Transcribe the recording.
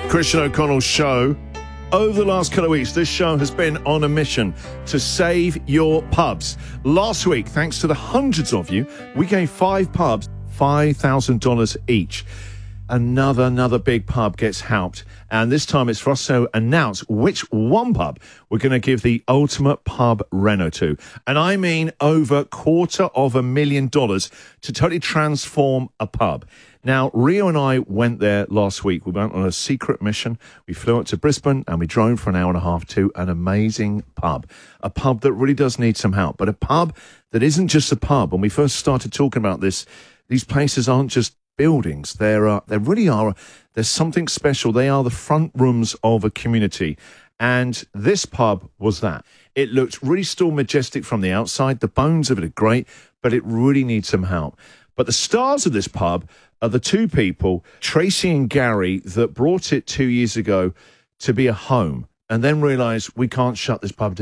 Christian O'Connell's show. Over the last couple of weeks, this show has been on a mission to save your pubs. Last week, thanks to the hundreds of you, we gave 5 pubs $5,000 each. Another big pub gets helped. And this time it's for us to announce which one pub we're going to give the ultimate pub reno to. And I mean over $250,000 to totally transform a pub. Now, Rio and I went there last week. We went on a secret mission. We flew up to Brisbane and we drove for an hour and a half to an amazing pub. A pub that really does need some help, but a pub that isn't just a pub. When we first started talking about this, these places aren't just buildings. They really are. There's something special. They are the front rooms of a community. And this pub was that. It looked really still majestic from the outside. The bones of it are great, but it really needs some help. But the stars of this pub are the 2 people, Tracy and Gary, that brought it 2 years ago to be a home and then realised we can't shut this pub down.